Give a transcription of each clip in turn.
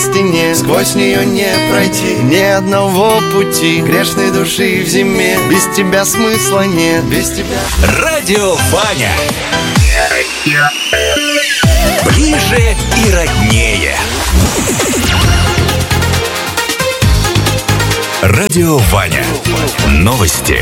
стене, сквозь нее не пройти ни одного пути грешной души в зиме. Без тебя смысла нет, без тебя. Радио Ваня. Ближе и роднее. Радио Ваня. Новости.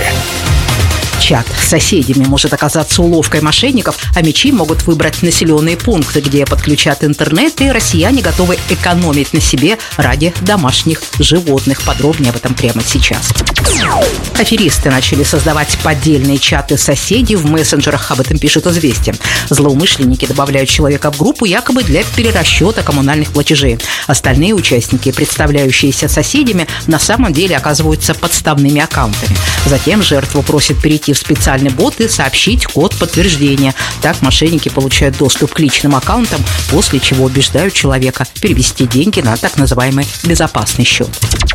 Чат с соседями может оказаться уловкой мошенников, а мечи могут выбрать населенные пункты, где подключат интернет, и россияне готовы экономить на себе ради домашних животных. Подробнее об этом прямо сейчас. Аферисты начали создавать поддельные чаты соседей в мессенджерах, об этом пишет «Известия». Злоумышленники добавляют человека в группу якобы для перерасчета коммунальных платежей. Остальные участники, представляющиеся соседями, на самом деле оказываются подставными аккаунтами. Затем жертву просят перейти в специальный бот и сообщить код подтверждения. Так мошенники получают доступ к личным аккаунтам, после чего убеждают человека перевести деньги на так называемый безопасный счет.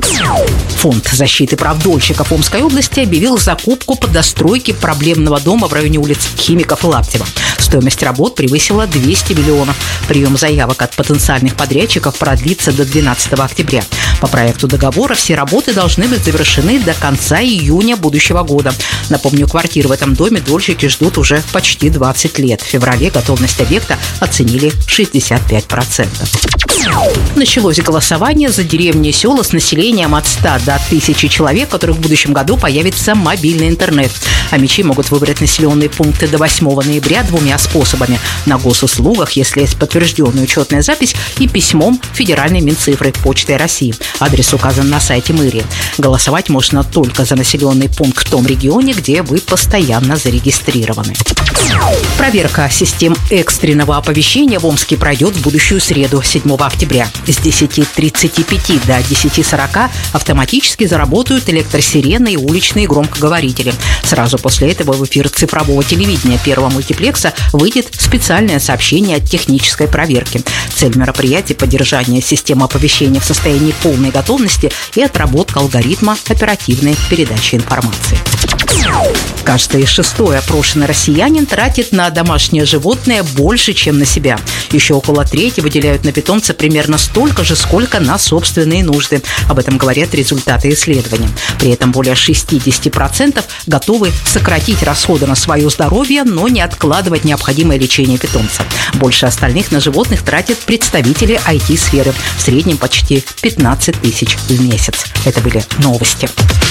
Фонд защиты прав дольщиков Омской области объявил закупку по достройке проблемного дома в районе улиц Химиков и Лаптева. Стоимость работ превысила 200 миллионов. Прием заявок от потенциальных подрядчиков продлится до 12 октября. По проекту договора все работы должны быть завершены до конца июня будущего года. Напомню, квартиры в этом доме дольщики ждут уже почти 20 лет. В феврале готовность объекта оценили 65%. Началось голосование за деревни и села с населением от 100 до 1000 человек, у которых в будущем году появится мобильный интернет. А мечи могут выбрать населенные пункты до 8 ноября двумя способами: на госуслугах, если есть подтвержденная учетная запись, и письмом Федеральной Минцифры Почтой России. Адрес указан на сайте мэрии. Голосовать можно только за населенный пункт в том регионе, где вы постоянно зарегистрированы. Проверка систем экстренного оповещения в Омске пройдет в будущую среду, 7 октября. С 10:35 до 10:40 автоматически заработают электросирены и уличные громкоговорители. Сразу после этого в эфир цифрового телевидения Первого мультиплекса выйдет специальное сообщение о технической проверке. Цель мероприятия – поддержание системы оповещения в состоянии полной готовности и отработка алгоритма оперативной передачи информации. Каждый шестой опрошенный россиянин тратит на домашнее животное больше, чем на себя. Еще около трети выделяют на питомца примерно столько же, сколько на собственные нужды. Об этом говорят результаты исследования. При этом более 60% готовы сократить расходы на свое здоровье, но не откладывать необходимое лечение питомца. Больше остальных на животных тратят представители IT-сферы. В среднем почти 15 тысяч в месяц. Это были новости.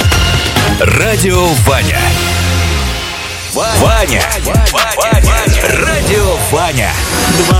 Радио Ваня. Ваня. Радио Ваня.